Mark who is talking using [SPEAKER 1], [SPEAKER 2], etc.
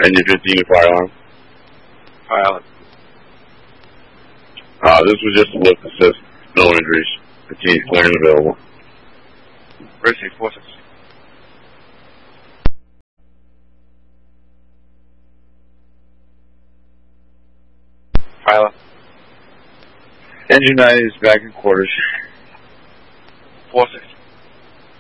[SPEAKER 1] Engine 15 to fire alarm.
[SPEAKER 2] Fire alarm.
[SPEAKER 1] This was just a lift assist. No injuries. The team's clearing available.
[SPEAKER 2] Emergency 46. Fire alarm.
[SPEAKER 3] Engine 9 is back in quarters.
[SPEAKER 2] 46.